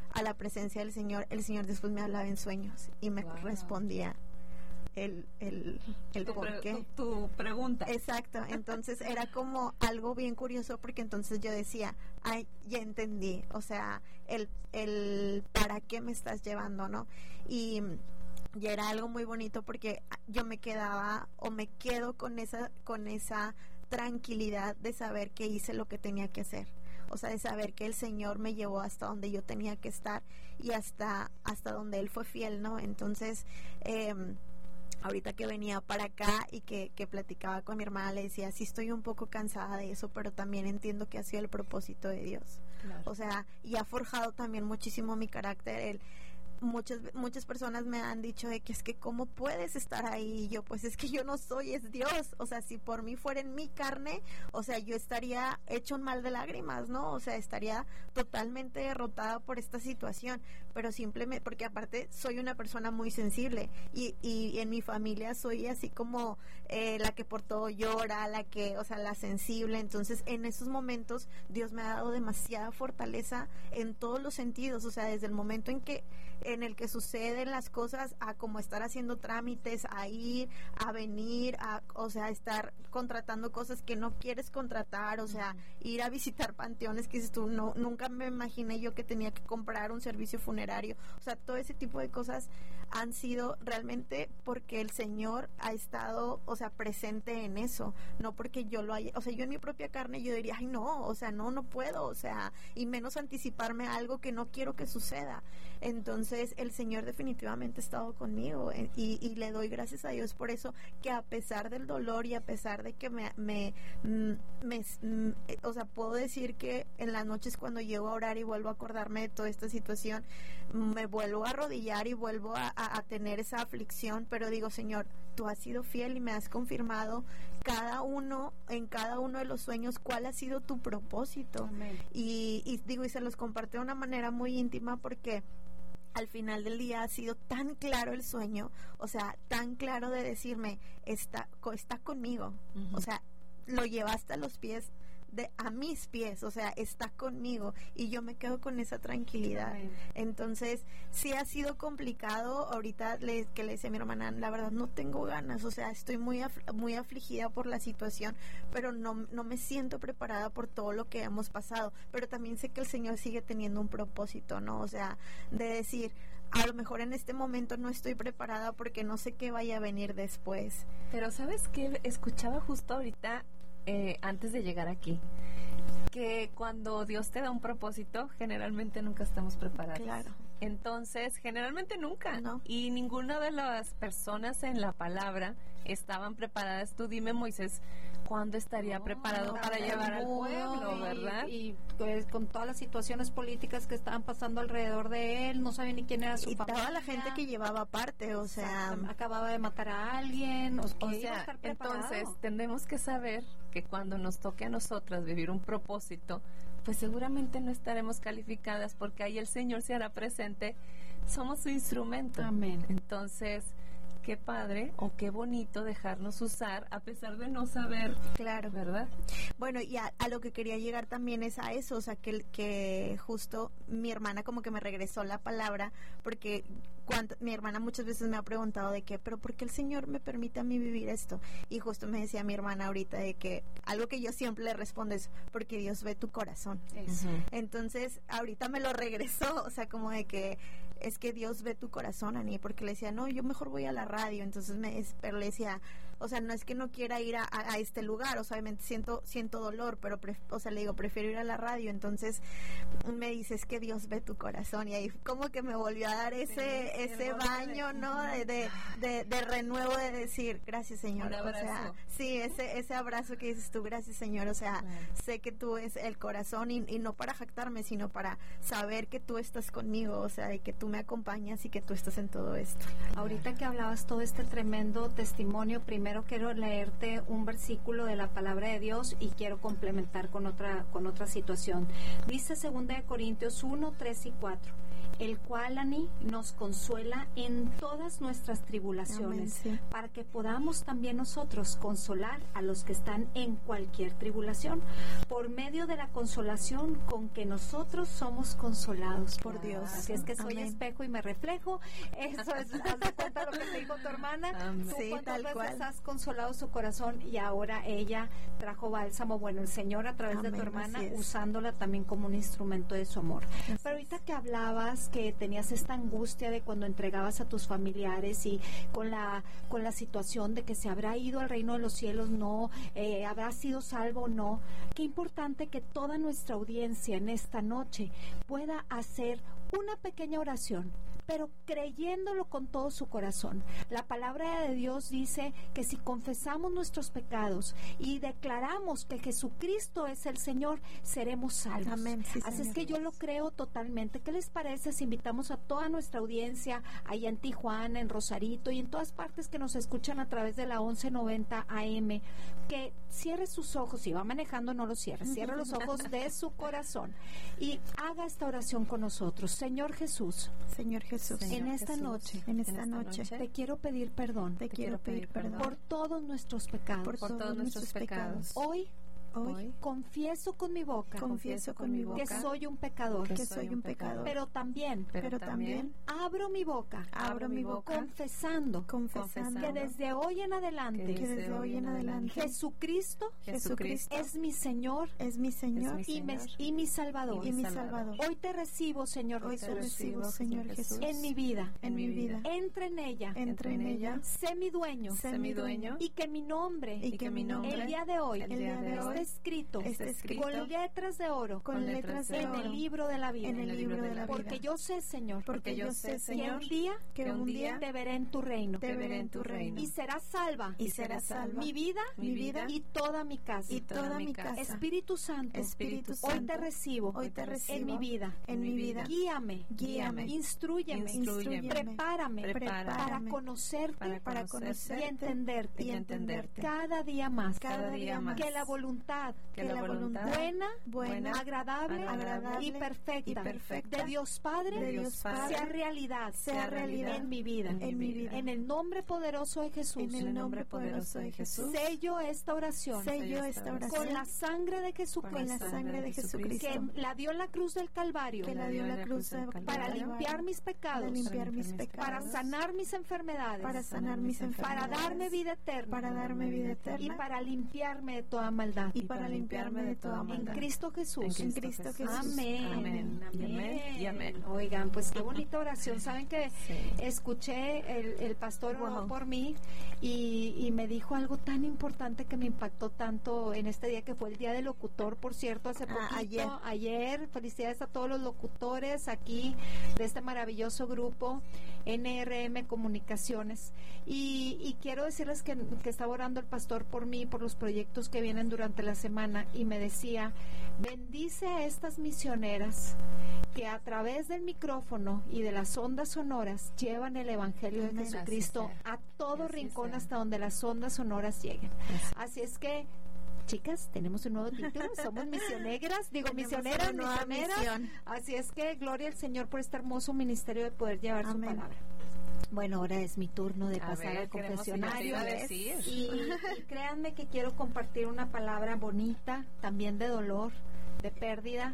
a la presencia del Señor, el Señor después me hablaba en sueños y me respondía el por qué. Tu pregunta. Exacto, entonces era como algo bien curioso porque entonces yo decía, ay, ya entendí, o sea, el para qué me estás llevando, ¿no? Y era algo muy bonito porque yo me quedaba o me quedo con esa tranquilidad de saber que hice lo que tenía que hacer. O sea, de saber que el Señor me llevó hasta donde yo tenía que estar y hasta donde Él fue fiel, ¿no? Entonces, ahorita que venía para acá y que platicaba con mi hermana, le decía, sí estoy un poco cansada de eso, pero también entiendo que ha sido el propósito de Dios. Claro. O sea, y ha forjado también muchísimo mi carácter. Muchas personas me han dicho de que es que cómo puedes estar ahí, y yo pues es que yo no soy, es Dios, o sea, si por mí fuera en mi carne, o sea, yo estaría hecho un mal de lágrimas, ¿no? O sea, estaría totalmente derrotada por esta situación, pero simplemente, porque aparte soy una persona muy sensible y en mi familia soy así como la que por todo llora, o sea, la sensible, entonces en esos momentos Dios me ha dado demasiada fortaleza en todos los sentidos, o sea, desde el momento en el que suceden las cosas, a como estar haciendo trámites, a ir, a venir, o sea, estar contratando cosas que no quieres contratar, o sea, ir a visitar panteones que dices tú, no, nunca me imaginé yo que tenía que comprar un servicio funerario, o sea, todo ese tipo de cosas han sido realmente porque el Señor ha estado, o sea, presente en eso, no porque yo lo haya, o sea, yo en mi propia carne yo diría, ay no, o sea, no puedo, o sea, y menos anticiparme a algo que no quiero que suceda. Entonces el Señor definitivamente ha estado conmigo y le doy gracias a Dios por eso, que a pesar del dolor y a pesar de que o sea, puedo decir que en las noches cuando llego a orar y vuelvo a acordarme de toda esta situación, me vuelvo a arrodillar y vuelvo a tener esa aflicción, pero digo, Señor, tú has sido fiel y me has confirmado en cada uno de los sueños cuál ha sido tu propósito. Y digo, y se los compartí de una manera muy íntima porque al final del día ha sido tan claro el sueño, o sea, tan claro de decirme, está conmigo, o sea, lo llevaste a los pies, a mis pies, o sea, está conmigo y yo me quedo con esa tranquilidad. Entonces, sí ha sido complicado. Ahorita que le decía a mi hermana, la verdad no tengo ganas, o sea, estoy muy afligida por la situación, pero no me siento preparada por todo lo que hemos pasado, pero también sé que el Señor sigue teniendo un propósito, ¿no? O sea, de decir, a lo mejor en este momento no estoy preparada porque no sé qué vaya a venir después. Pero ¿sabes qué? Escuchaba justo ahorita antes de llegar aquí, que cuando Dios te da un propósito, generalmente nunca estamos preparados. Claro. Entonces, generalmente nunca. No. Y ninguna de las personas en la palabra estaban preparadas. Tú dime, Moisés, ¿cuándo estaría preparado para llevar al pueblo, verdad? Y pues, con todas las situaciones políticas que estaban pasando alrededor de él, no sabía ni quién era su familia. Y toda la gente que llevaba parte, o sea... acababa de matar a alguien, o sea, entonces tenemos que saber que cuando nos toque a nosotras vivir un propósito, pues seguramente no estaremos calificadas porque ahí el Señor se hará presente, somos su instrumento. Amén. Entonces, qué padre o qué bonito dejarnos usar a pesar de no saber. Claro. ¿Verdad? Bueno, y a lo que quería llegar también es a eso, o sea, que justo mi hermana como que me regresó la palabra, porque mi hermana muchas veces me ha preguntado de que, pero ¿por qué el Señor me permite a mí vivir esto? Y justo me decía mi hermana ahorita de que algo que yo siempre le respondo es, porque Dios ve tu corazón. Eso. Entonces, ahorita me lo regresó, o sea, como de que es que Dios ve tu corazón, Ani, porque le decía, no, yo mejor voy a la radio, entonces pero le decía, o sea, no es que no quiera ir a este lugar, o sea, obviamente siento dolor, pero o sea, le digo, prefiero ir a la radio, entonces me dice, es que Dios ve tu corazón, y ahí como que me volvió a dar ese baño, ¿no? De renuevo, de decir, gracias, Señor, o sea, sí, ese abrazo que dices tú, gracias, Señor, o sea, sé que tú es el corazón, y no para jactarme, sino para saber que tú estás conmigo, o sea, de que tú me acompañas y que tú estás en todo esto. Ahorita que hablabas todo este tremendo testimonio, primero primero quiero leerte un versículo de la palabra de Dios y quiero complementar con otra situación. Dice 2 Corintios 1, 3 y 4. El cual nos consuela en todas nuestras tribulaciones, Amén, sí. para que podamos también nosotros consolar a los que están en cualquier tribulación, por medio de la consolación con que nosotros somos consolados por Dios. Así es que soy Amén. espejo y me reflejo. Eso es, haz de cuenta lo que te dijo tu hermana. Amén. Tú Sí, cuántas tal veces cual. has consolado su corazón y ahora ella trajo bálsamo. Bueno, el Señor a través de tu Amén, hermana así es. usándola también como un instrumento de su amor. Pero ahorita que hablabas que tenías esta angustia de cuando entregabas a tus familiares y con la situación de que se habrá ido al reino de los cielos, no, habrá sido salvo o no, qué importante que toda nuestra audiencia en esta noche pueda hacer una pequeña oración, pero creyéndolo con todo su corazón. La palabra de Dios dice que si confesamos nuestros pecados y declaramos que Jesucristo es el Señor, seremos salvos. Amén, sí, Así Señor. es que yo lo creo totalmente. ¿Qué les parece si invitamos a toda nuestra audiencia allá en Tijuana, en Rosarito y en todas partes que nos escuchan a través de la 1190 AM, que cierre sus ojos, si va manejando no lo cierre, cierre los ojos de su corazón y haga esta oración con nosotros? Señor Jesús, Señor Jesús, en esta noche te quiero pedir perdón te quiero pedir perdón por todos nuestros pecados. por todos nuestros pecados. Hoy Hoy confieso con mi boca que soy un pecador, pero también abro mi boca confesando que desde hoy en adelante Jesucristo es mi Señor y mi Salvador. Hoy te recibo, Señor Jesús, en mi vida. Entra en ella, sé mi dueño, y que mi nombre el día de hoy esté escrito con letras de oro en el libro de la vida. Porque yo sé, Señor, que un día te veré en tu reino. Y será salva mi vida y toda mi casa. Espíritu Santo, hoy te recibo en mi vida. Guíame, instrúyeme, prepárame para conocerte y entenderte cada día más. Que la voluntad buena, agradable y perfecta de Dios Padre sea realidad en mi vida. En el nombre poderoso de Jesús. Sello esta oración con la sangre de Jesucristo, que la dio en la cruz del Calvario para limpiar mis pecados, para sanar mis enfermedades, para darme vida eterna y para limpiarme de toda maldad. En Cristo Jesús. Amén. Oigan, pues qué bonita oración. Saben que escuché el pastor oró por mí y me dijo algo tan importante que me impactó tanto en este día, que fue el día del locutor, por cierto, hace poquito, ayer. Felicidades a todos los locutores aquí de este maravilloso grupo NRM Comunicaciones, y quiero decirles que estaba orando el pastor por mí, por los proyectos que vienen durante la semana, y me decía: bendice a estas misioneras que a través del micrófono y de las ondas sonoras llevan el Evangelio de Jesucristo a todo rincón, hasta donde las ondas sonoras lleguen. Así es que, chicas, tenemos un nuevo título, somos misioneras. Así es que gloria al Señor por este hermoso ministerio de poder llevar su palabra. Bueno, ahora es mi turno de pasar al confesionario y créanme que quiero compartir una palabra bonita, también de dolor, de pérdida.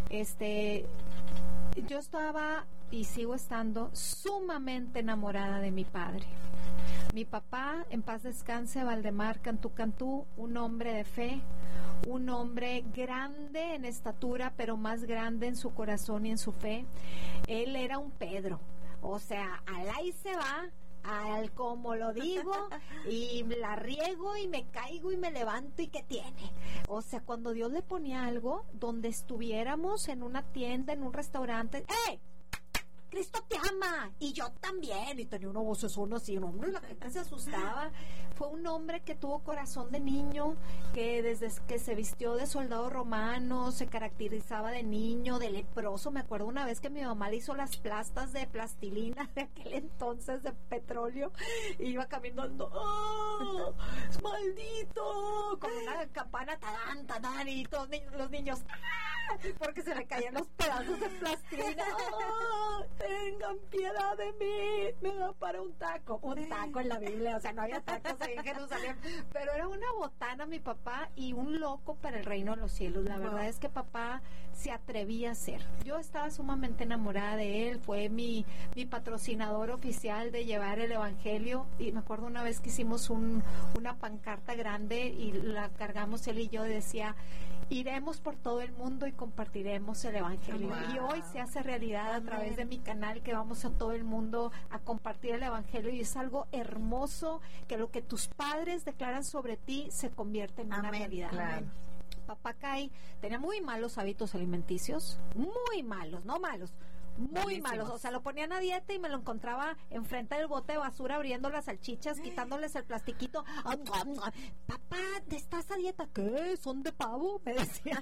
Yo estaba y sigo estando sumamente enamorada de mi padre. Mi papá, en paz descanse, Valdemar Cantú Cantú, un hombre de fe, un hombre grande en estatura, pero más grande en su corazón y en su fe. Él era un Pedro, o sea, al ahí se va, al como lo digo, y la riego y me caigo y me levanto, y ¿qué tiene? O sea, cuando Dios le ponía algo, donde estuviéramos, en una tienda, en un restaurante, ¡eh! Cristo te ama, y yo también, y tenía una vocesona así, un hombre, la gente se asustaba. Fue un hombre que tuvo corazón de niño, que desde que se vistió de soldado romano, se caracterizaba de niño, de leproso. Me acuerdo una vez que mi mamá le hizo las plastas de plastilina de aquel entonces, de petróleo, y iba caminando, ¡oh, maldito! Con una campana, tadán, tadán, y todos los niños, ¡ah! Porque se le caían los pedazos de plastilina. ¡Oh, tengan piedad de mí! Me da para un taco en la Biblia, o sea, no había tacos ahí en Jerusalén, pero era una botana mi papá y un loco para el reino de los cielos. La verdad es que papá se atrevía a ser. Yo estaba sumamente enamorada de él, fue mi patrocinador oficial de llevar el evangelio, y me acuerdo una vez que hicimos una pancarta grande y la cargamos él y yo, decía: iremos por todo el mundo y compartiremos el evangelio. Wow. Y hoy se hace realidad a través de mi canal, que vamos a todo el mundo a compartir el evangelio, y es algo hermoso que lo que tus padres declaran sobre ti se convierte en una realidad. Claro. Papá Kai tenía muy malos hábitos alimenticios, muy malos, no malos, muy malos, o sea, lo ponían a dieta y me lo encontraba enfrente del bote de basura abriendo las salchichas, quitándoles el plastiquito. Papá, ¿estás a dieta? ¿Qué? ¿Son de pavo? Me decía.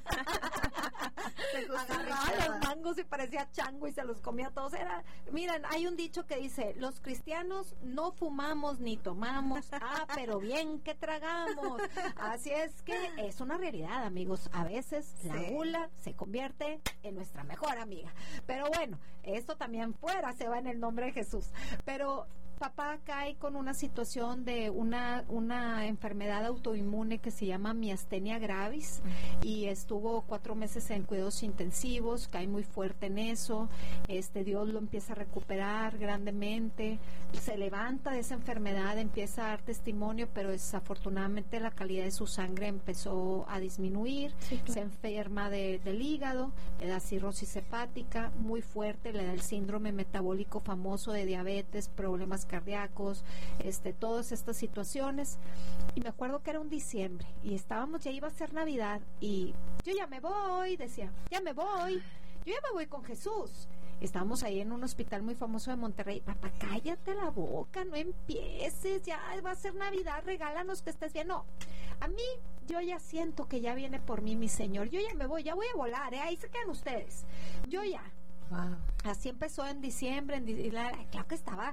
Agarraba los mangos y parecía chango y se los comía todos. Miren, hay un dicho que dice: los cristianos no fumamos ni tomamos, pero bien que tragamos. Así es que es una realidad, amigos. A veces la gula se convierte en nuestra mejor amiga. Pero bueno, esto también fuera se va en el nombre de Jesús. Pero papá cae con una situación de una enfermedad autoinmune que se llama miastenia gravis, y estuvo 4 meses en cuidados intensivos, cae muy fuerte en eso. Dios lo empieza a recuperar grandemente, se levanta de esa enfermedad, empieza a dar testimonio, pero desafortunadamente la calidad de su sangre empezó a disminuir. Sí, claro. Se enferma del hígado, le da cirrosis hepática muy fuerte, le da el síndrome metabólico famoso de diabetes, problemas cardíacos, todas estas situaciones. Y me acuerdo que era un diciembre y ya iba a ser Navidad, y yo ya me voy, decía, yo ya me voy con Jesús. Estábamos ahí en un hospital muy famoso de Monterrey. Papá, cállate la boca, no empieces, ya va a ser Navidad, regálanos que estés bien. No, a mí, yo ya siento que ya viene por mí mi Señor, yo ya me voy, ya voy a volar, ahí se quedan ustedes, yo ya. Wow. Así empezó en diciembre, claro que estaba,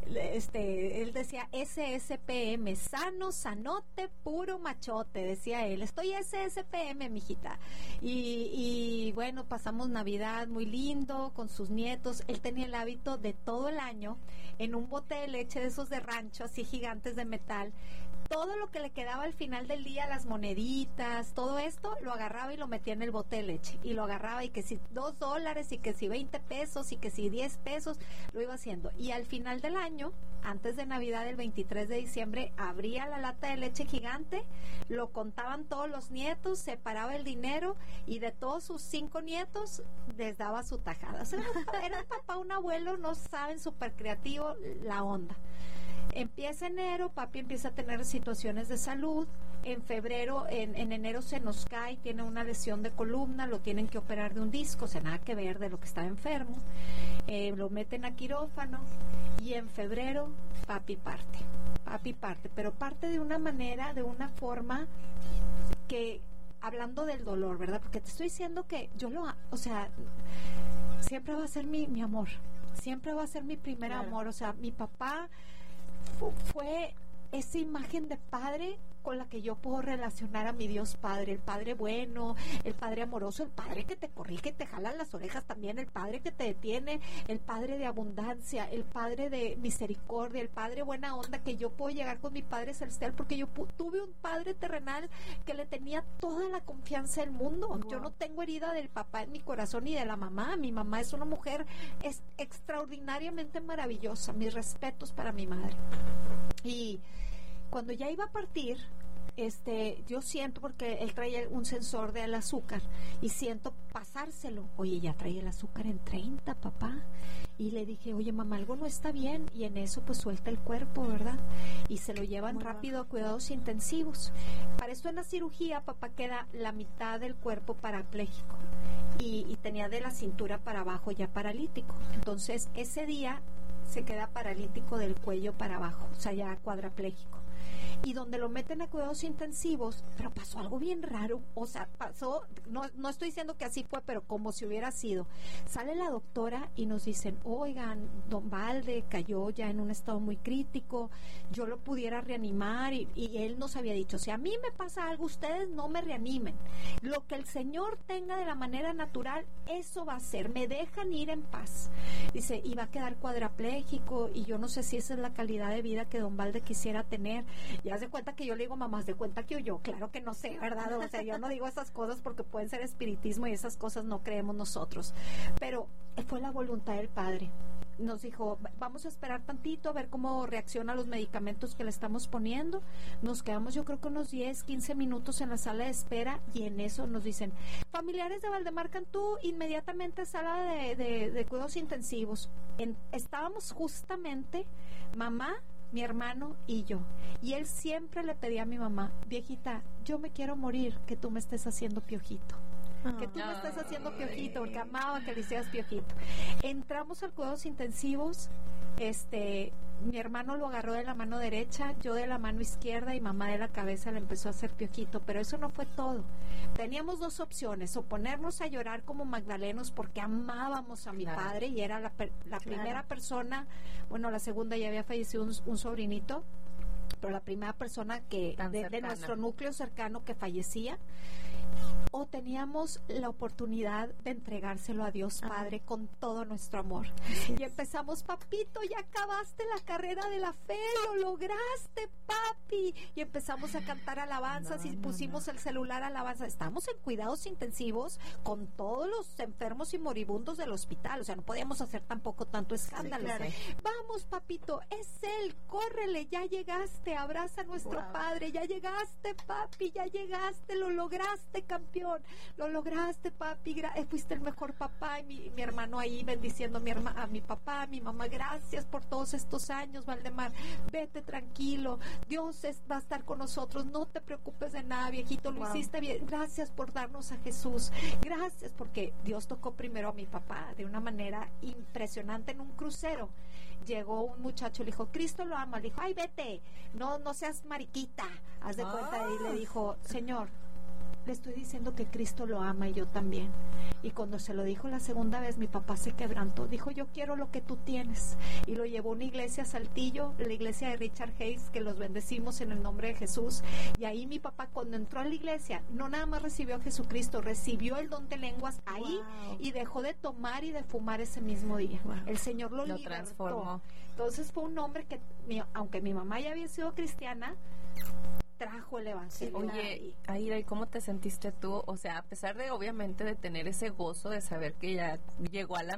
él decía SSPM, sano, sanote, puro machote, decía él, estoy SSPM, mijita. Y bueno, pasamos Navidad muy lindo con sus nietos. Él tenía el hábito de todo el año, en un bote de leche de esos de rancho, así gigantes de metal, todo lo que le quedaba al final del día, las moneditas, todo esto, lo agarraba y lo metía en el bote de leche, y lo agarraba, y que si $2, y que si 20 pesos, y que si 10 pesos, lo iba haciendo. Y al final del año, antes de Navidad, el 23 de diciembre, abría la lata de leche gigante, lo contaban todos los nietos, separaba el dinero, y de todos sus 5 nietos, les daba su tajada. O sea, era un papá, un abuelo, no saben, súper creativo, la onda. Empieza enero, papi empieza a tener situaciones de salud. En febrero, en enero se nos cae, tiene una lesión de columna, lo tienen que operar de un disco, o sea, nada que ver de lo que estaba enfermo. Lo meten a quirófano, y en febrero papi parte, pero parte de una manera, de una forma que, hablando del dolor, ¿verdad? Porque te estoy diciendo que siempre va a ser mi amor, siempre va a ser mi primer amor. O sea, mi papá fue esa imagen de padre con la que yo puedo relacionar a mi Dios Padre, el Padre bueno, el Padre amoroso, el Padre que te corrige y te jala las orejas también, el Padre que te detiene, el Padre de abundancia, el Padre de misericordia, el Padre buena onda, que yo puedo llegar con mi Padre celestial porque yo tuve un Padre terrenal que le tenía toda la confianza del mundo. Wow. Yo no tengo herida del papá en mi corazón ni de la mamá. Mi mamá es una mujer extraordinariamente maravillosa. Mis respetos para mi madre. Y cuando ya iba a partir, yo siento, porque él traía un sensor del azúcar, y siento pasárselo. Oye, ya traía el azúcar en 30, papá. Y le dije, oye, mamá, algo no está bien. Y en eso pues suelta el cuerpo, ¿verdad? Y se lo llevan rápido a cuidados intensivos. Para esto, en la cirugía, papá queda la mitad del cuerpo parapléjico. y tenía de la cintura para abajo ya paralítico. Entonces ese día se queda paralítico del cuello para abajo, o sea, ya cuadraplégico. Y donde lo meten a cuidados intensivos, pero pasó algo bien raro, o sea, pasó, no estoy diciendo que así fue, pero como si hubiera sido. Sale la doctora y nos dicen, oigan, don Valde cayó ya en un estado muy crítico, yo lo pudiera reanimar, y él nos había dicho, si a mí me pasa algo, ustedes no me reanimen, lo que el Señor tenga de la manera natural, eso va a ser, me dejan ir en paz. Dice, y va a quedar cuadraplégico, y yo no sé si esa es la calidad de vida que don Valde quisiera tener. Ya se cuenta que yo le digo, mamá, ¿se cuenta que yo? Claro que no sé, ¿verdad? O sea, yo no digo esas cosas porque pueden ser espiritismo y esas cosas no creemos nosotros. Pero fue la voluntad del Padre. Nos dijo, vamos a esperar tantito a ver cómo reacciona a los medicamentos que le estamos poniendo. Nos quedamos yo creo que unos 10, 15 minutos en la sala de espera y en eso nos dicen, familiares de Valdemar Cantú, inmediatamente a sala de cuidados intensivos. Estábamos justamente mamá, mi hermano y yo. Y él siempre le pedía a mi mamá, viejita, yo me quiero morir, que tú me estés haciendo piojito. Que tú me estés haciendo piojito, porque amaba que le hicieras piojito. Entramos al cuidados intensivos, mi hermano lo agarró de la mano derecha, yo de la mano izquierda y mamá de la cabeza le empezó a hacer piojito, pero eso no fue todo. Teníamos dos opciones, o ponernos a llorar como magdalenos porque amábamos a mi padre y era la primera persona, bueno, la segunda ya había fallecido un sobrinito, pero la primera persona que de nuestro núcleo cercano que fallecía. O teníamos la oportunidad de entregárselo a Dios Padre con todo nuestro amor. Y empezamos, papito, ya acabaste la carrera de la fe, lo lograste, papi. Y empezamos a cantar alabanzas y pusimos el celular a alabanza. Estamos en cuidados intensivos con todos los enfermos y moribundos del hospital. O sea, no podíamos hacer tampoco tanto escándalo. Sí, claro. Vamos, papito, es él, córrele, ya llegaste, abraza a nuestro Padre, ya llegaste, papi, ya llegaste, lo lograste, campeón. Lo lograste, papi, fuiste el mejor papá. Y mi hermano ahí bendiciendo a mi papá, a mi mamá, gracias por todos estos años, Valdemar, vete tranquilo, Dios va a estar con nosotros, no te preocupes de nada, viejito, lo hiciste bien, gracias por darnos a Jesús, gracias, porque Dios tocó primero a mi papá de una manera impresionante en un crucero. Llegó un muchacho, le dijo, Cristo lo ama, le dijo, ay, vete, no seas mariquita, haz de cuenta, y le dijo, Señor, le estoy diciendo que Cristo lo ama y yo también. Y cuando se lo dijo la segunda vez, mi papá se quebrantó, dijo, yo quiero lo que tú tienes. Y lo llevó a una iglesia a Saltillo, la iglesia de Richard Hayes, que los bendecimos en el nombre de Jesús. Y ahí mi papá, cuando entró a la iglesia, no nada más recibió a Jesucristo, recibió el don de lenguas ahí y dejó de tomar y de fumar ese mismo día. El Señor lo libertó. Transformó. Entonces fue un hombre que, aunque mi mamá ya había sido cristiana, trajo el evangelio. Oye, Aira, ¿y cómo te sentiste tú? O sea, a pesar de, obviamente, de tener ese gozo de saber que ya llegó a la